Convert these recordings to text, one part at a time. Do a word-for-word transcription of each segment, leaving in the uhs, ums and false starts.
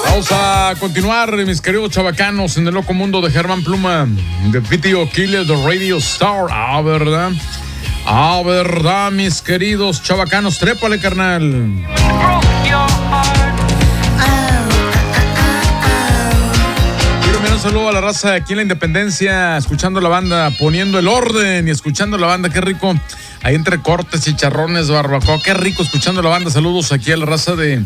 Vamos a continuar, mis queridos chavacanos, en el loco mundo de Germán Pluma, de Video Killer, de Radio Star. Ah, ¿verdad? Ah, ¿verdad, mis queridos chavacanos? Trépale, carnal. Quiero enviar un saludo a la raza de aquí en la Independencia, escuchando la banda, poniendo el orden y escuchando la banda. Qué rico, ahí entre cortes, chicharrones, barbacoa. Qué rico escuchando la banda. Saludos aquí a la raza de...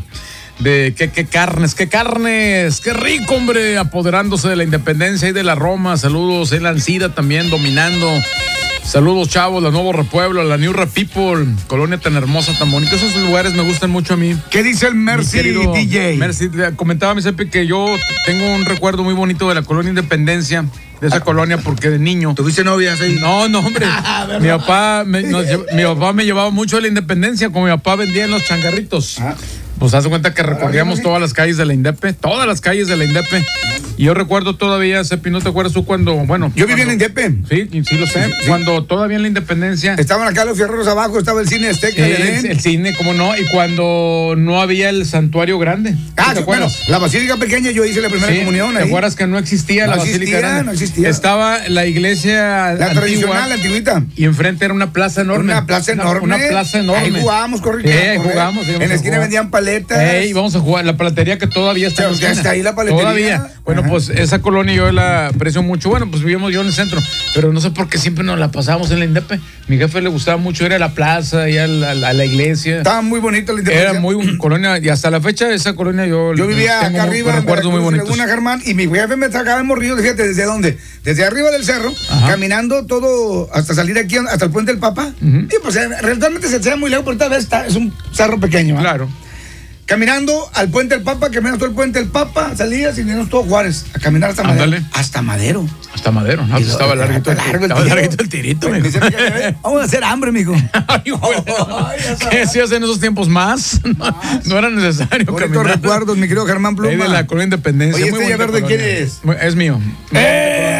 De qué, qué carnes, qué carnes, qué rico, hombre, apoderándose de la Independencia y de la Roma. Saludos, el Ancida también dominando. Saludos, chavos, la Nuevo Repueblo, la New Rap People, colonia tan hermosa, tan bonita. Esos lugares me gustan mucho a mí. ¿Qué dice el Mercy D J? Mercy, comentaba mi Sepi que yo tengo un recuerdo muy bonito de la colonia Independencia, de esa colonia, porque de niño. ¿Tuviste novias ahí? No, no, hombre. mi papá me, nos, mi papá me llevaba mucho a la Independencia, como mi papá vendía en los changarritos. Ah. Pues haz de cuenta que recorríamos todas las calles de la Indepe, todas las calles de la Indepe. Y yo recuerdo todavía, Sepi, ¿no te acuerdas tú cuando, bueno? Yo vivía en la Indepe. Sí, sí lo sé. Sí. Cuando todavía en la Independencia. Estaban acá los fierreros abajo, estaba el cine Azteca. Sí, el, el cine, cómo no, y cuando no había el santuario grande. Ah, bueno, la basílica pequeña, yo hice la primera sí, comunión ahí. ¿Te acuerdas que no existía no la existía, basílica grande? No existía, Estaba la iglesia La antigua, tradicional, la antiguita. Y enfrente era una plaza enorme. Una plaza enorme. Una, una plaza enorme. Ahí jugábamos, correcto. Sí, ahí jugábamos. En la esquina vendían paletas. Ey, vamos a jugar la paletería que todavía está. Pero ya está ahí la paletería. Todavía. Bueno, ajá, pues esa colonia yo la aprecio mucho. Bueno, pues vivíamos yo en el centro, pero no sé por qué siempre nos la pasábamos en la Indepe. Mi jefe le gustaba mucho ir a la plaza y a la, a la iglesia. Estaba muy bonita la Independencia. Era muy un, colonia, y hasta la fecha esa colonia yo Yo vivía acá arriba, recuerdo muy bonito. Laguna Germán, y mi jefe me sacaba en Morrillo, fíjate, ¿desde dónde? Desde arriba del cerro, ajá, caminando todo hasta salir aquí hasta el Puente del Papa. Uh-huh. Y pues realmente se hacía muy lejos, pero tal vez está, es un cerro pequeño. ¿eh? Claro. Caminando al Puente del Papa, caminando todo el Puente del Papa, salías y veníamos todo Juárez a caminar hasta Madero. Ándale. Hasta Madero. Hasta Madero, ¿no? Estaba larguito el, largo el estaba larguito el tirito, mijo. Vamos a hacer hambre, mijo. Ay, bueno, oh, ¿qué se hace en esos tiempos más? No, no era necesario caminar. Bonitos recuerdos, mi querido Germán Pluma. Ahí de la colonia Independencia. Oye, este ya verde, ¿quién es? Es mío. ¡Eh!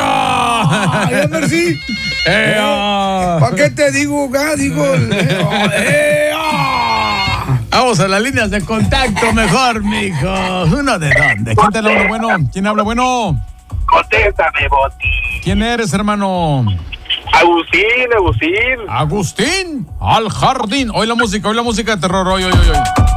¡Ay, Mercy! ¡Eh! ¿Para qué te digo, ga? Digo, ¡eh! Vamos a las líneas de contacto mejor, mijo. ¿Uno de dónde? ¿Quién te habla bueno? ¿Quién habla bueno? Contéstame, Boti. ¿Quién eres, hermano? Agustín, Agustín. Agustín, al jardín. Hoy la música, hoy la música de terror. Hoy, hoy, hoy, hoy.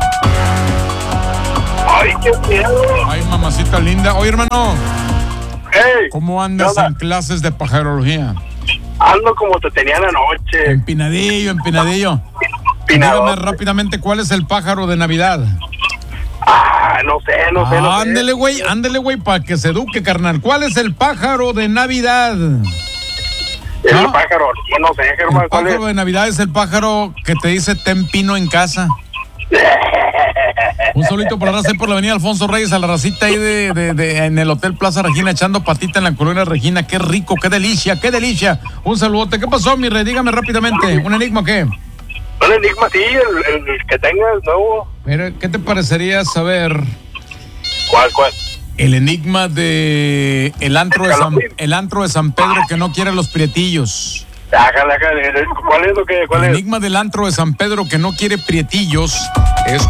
Ay, qué miedo. Ay, mamacita linda. Oye, hermano. Hey, ¿cómo andas en clases de pajarología? Ando como te tenía anoche. Empinadillo, empinadillo. Dígame rápidamente, ¿cuál es el pájaro de Navidad? Ah, no sé, no sé. Ah, ándele, güey, ándele, güey, para que se eduque, carnal. ¿Cuál es el pájaro de Navidad? El ¿no? pájaro, yo no sé, Germán. El pájaro es? de Navidad es el pájaro que te dice ten pino en casa. Un solito por la raza por la avenida Alfonso Reyes, a la racita ahí de, de, de en el Hotel Plaza Regina, echando patita en la colonia Regina. Qué rico, qué delicia, qué delicia. Un saludote. ¿Qué pasó, mi rey? Dígame rápidamente. ¿Un enigma o qué? Un enigma, sí, el, el, el que tengas nuevo. Mira, ¿qué te parecería saber? ¿Cuál, cuál? El enigma de el antro de San, el antro de San Pedro que no quiere los prietillos. Hágale, hágale. ¿Cuál es lo que cuál el es? enigma del antro de San Pedro que no quiere prietillos es...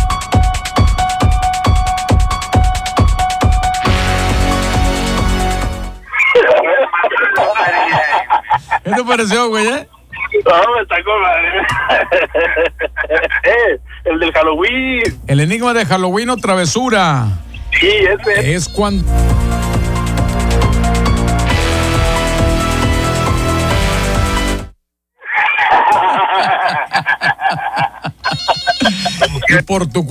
¿Qué te pareció, güey, eh? No, me está con madre. eh, el del Halloween. El enigma de Halloween o travesura. Sí, ese. Es cuando... y por tu...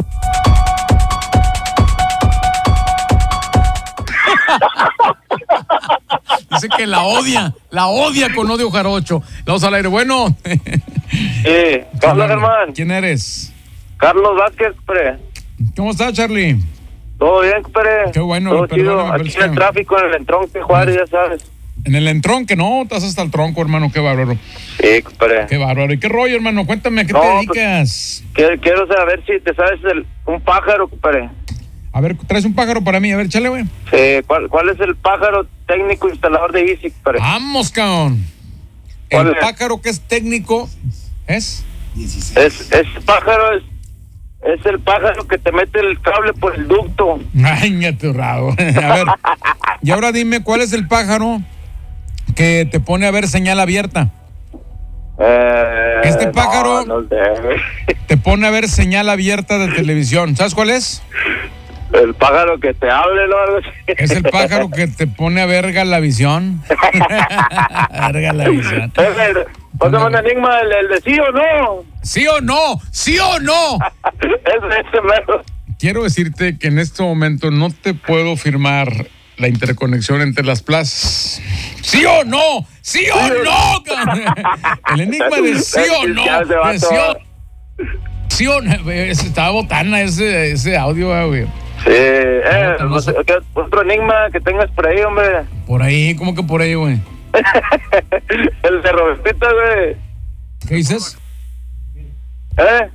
Dice que la odia, la odia con odio jarocho. Vamos al aire. Bueno. Sí, hola, Germán. ¿Quién eres? Carlos Vázquez, pre. ¿Cómo estás, Charlie? Todo bien, pre. Qué bueno. Todo chido. Aquí en el tráfico, en el entronque, Juárez, ya sabes. En el entronque, no, estás hasta el tronco, hermano, qué bárbaro. Sí, compadre. Qué bárbaro. ¿Y qué rollo, hermano? Cuéntame, ¿a qué no, te dedicas? Pues, quiero saber si te sabes el, un pájaro, compadre. A ver, traes un pájaro para mí, a ver, chale, güey. Sí, ¿cuál, ¿cuál es el pájaro técnico instalador de Easy, compadre? Vamos, cabrón. El es? pájaro que es técnico es... Es, es pájaro es Es el pájaro que te mete el cable por el ducto. Ay, tu rabo. A ver, y ahora dime, ¿cuál es el pájaro que te pone a ver señal abierta? Eh, Este pájaro no, no sé. te pone a ver señal abierta de televisión. ¿Sabes cuál es? El pájaro que te hable, ¿no? Es el pájaro que te pone a ver Galavisión. Galavisión. Pásame un enigma, el, el de sí o no. ¿Sí o no? ¿Sí o no? Ese, ese mero. Quiero decirte que en este momento no te puedo firmar la interconexión entre las plazas. ¿Sí o no? ¿Sí o no? El enigma de sí o no. De sí o, sí o no. Estaba botana ese, ese audio, güey. Sí, eh, no, no sé. Otro enigma que tengas por ahí, hombre. Por ahí, ¿cómo que por ahí, güey? El de Robertita, güey. ¿Qué dices? ¿Eh?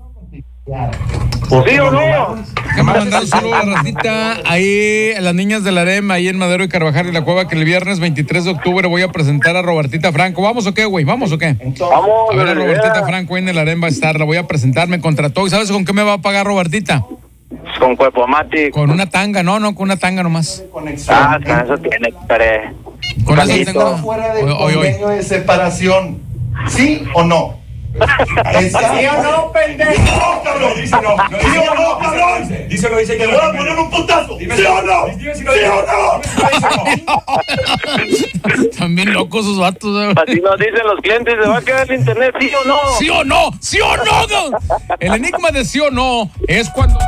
¿Sí o no? Déjame mandar un saludo a la racita ahí, a las niñas de la Arema, ahí en Madero y Carvajal y la Cueva, que el viernes veintitrés de octubre voy a presentar a Robertita Franco. ¿Vamos o qué, güey? ¿Vamos o qué? Vamos. A ver, a Robertita Franco ahí en el Arema va a estar, la voy a presentar, me contrató. ¿Y sabes con qué me va a pagar Robertita? Con Cuepomati. Con una tanga, no, no, con una tanga nomás. Ah, con eso tiene, pare. Con eso tengo. Fuera del Oye, oye, convenio de separación, ¿sí o no? ¿Sí o no, pendejo? No, cabrón, dice no. ¿Sí o no, cabrón? Dice no, dice que te voy a poner un putazo. ¿Sí o no? ¿Sí o no? También locos esos vatos. ¿eh? Así nos dicen los clientes, ¿se va a quedar el internet? ¿Sí o no? ¿Sí o no? ¿Sí o no? El enigma de sí o no es cuando...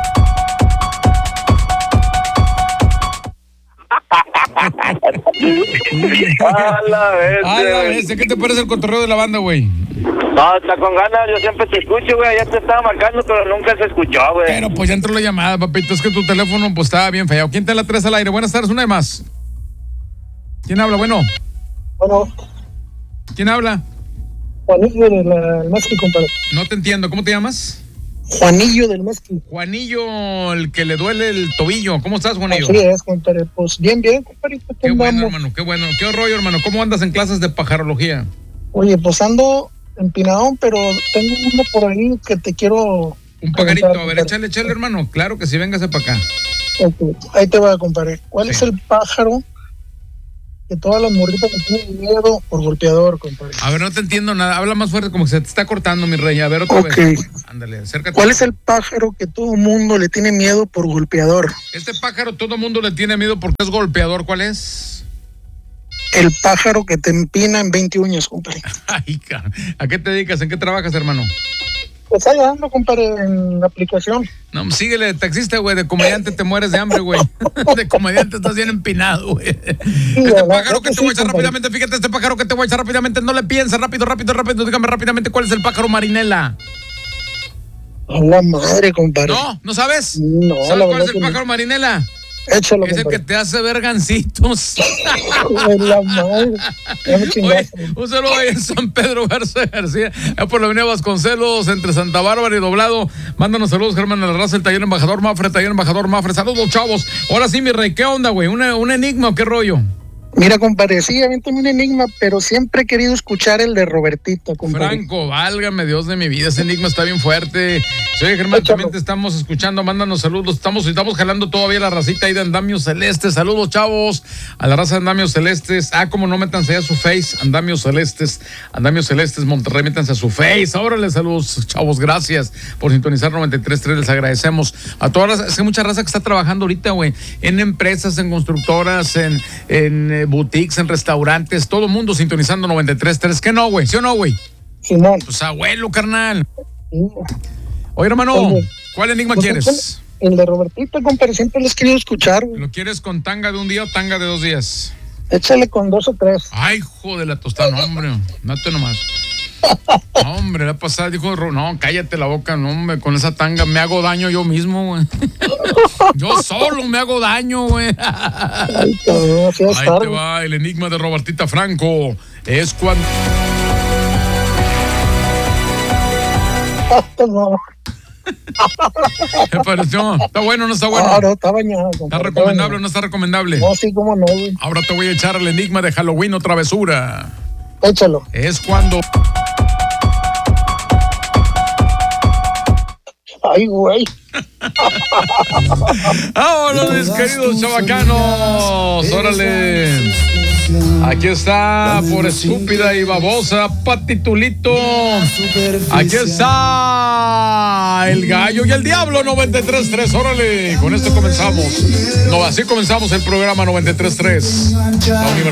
A la vez. A la vez, ¿qué te parece el cotorreo de la banda, güey? No, está con ganas, yo siempre te escucho, güey. Ya te estaba marcando, pero nunca se escuchó, güey. Pero pues ya entró la llamada, papito. Es que tu teléfono pues estaba bien feo. ¿Quién te la traes al aire? Buenas tardes, una de más. ¿Quién habla? Bueno. Bueno. ¿Quién habla? Juanillo del Masqui, compadre. No te entiendo. ¿Cómo te llamas? Juanillo del Masqui. Juanillo, el que le duele el tobillo. ¿Cómo estás, Juanillo? Así es, compadre. Pues bien, bien, compadre. Qué bueno, hermano, qué bueno. ¿Qué rollo, hermano? ¿Cómo andas en clases de pajarología? Oye, pues ando empinado, pero tengo uno por ahí que te quiero... Un pajarito. A ver, échale, échale, hermano. Claro que sí, véngase para acá. Okay. Ahí te voy a compadre. ¿Cuál sí. es el pájaro que todas las morritas le tienen miedo por golpeador, compadre? A ver, no te entiendo nada. Habla más fuerte, como que se te está cortando, mi rey. A ver, otra okay. vez. Ándale, acércate. ¿Cuál es el pájaro que todo mundo le tiene miedo por golpeador? Este pájaro todo mundo le tiene miedo porque es golpeador. ¿Cuál es? El pájaro que te empina en veinte uñas, compadre. Ay, cara. ¿A qué te dedicas? ¿En qué trabajas, hermano? Pues ahí ando, compadre, en la aplicación. No, síguele, taxista, güey. De comediante te mueres de hambre, güey. De comediante estás bien empinado, güey. Sí, este pájaro que te sí, voy a echar compadre. rápidamente, fíjate, este pájaro que te voy a echar rápidamente, no le pienses, rápido, rápido, rápido, dígame rápidamente cuál es el pájaro Marinela. A la madre, compadre. ¿No? ¿No sabes? No, ¿Sabes cuál es el pájaro no. Marinela? Échalo, es el compadre. que te hace ver gancitos. La madre. Oye, un saludo ahí en San Pedro Garza García, por la avenida Vasconcelos, entre Santa Bárbara y Doblado. Mándanos saludos, Germán, a la raza, el taller embajador Mafre, taller embajador Mafre. Saludos, chavos. Ahora sí, mi rey, ¿qué onda, güey? ¿Un, un enigma o qué rollo? Mira, compadre, sí, avéntame un enigma, pero siempre he querido escuchar el de Robertito, compadre. Franco, válgame Dios de mi vida, ese enigma está bien fuerte. Soy Germán, también te estamos escuchando, mándanos saludos, estamos, estamos jalando todavía la racita ahí de Andamios Celestes. Saludos, chavos, a la raza de Andamios Celestes. Ah, como no, métanse a su face, Andamios Celestes, Andamios Celestes Monterrey, métanse a su face. Órale, saludos, chavos, gracias por sintonizar noventa y tres punto tres, les agradecemos. A todas las, es que mucha raza que está trabajando ahorita, güey, en empresas, en constructoras, en, en boutiques, en restaurantes, todo el mundo sintonizando noventa y tres punto tres. ¿Qué no, güey? ¿Sí o no, güey? Simón. Pues abuelo, carnal. Sí. Oye, hermano, Oye, ¿cuál enigma pues quieres? El de Robertito, compadre, siempre lo he querido escuchar, güey. ¿Lo quieres con tanga de un día o tanga de dos días? Échale con dos o tres. Ay, hijo de la tostada, no, hombre, date nomás. No, hombre, la pasada dijo, no, cállate la boca, no, hombre, con esa tanga me hago daño yo mismo, güey. Yo solo me hago daño, güey. Ay, cabrón, así Ahí te va el enigma de Robertita Franco. Es cuando... No. ¿Qué pareció? ¿Está bueno o no está bueno? No, no, está bañado. ¿Está recomendable o no está recomendable? No, sí, cómo no, güey. Ahora te voy a echar el enigma de Halloween o travesura. Échalo. Es cuando... Ay, güey. Vámonos, mis queridos chavacanos. Órale. Aquí está, por estúpida y babosa, Patitulito. Aquí está el gallo y el diablo noventa y tres tres. Órale, con esto comenzamos. No, así comenzamos el programa noventa y tres tres.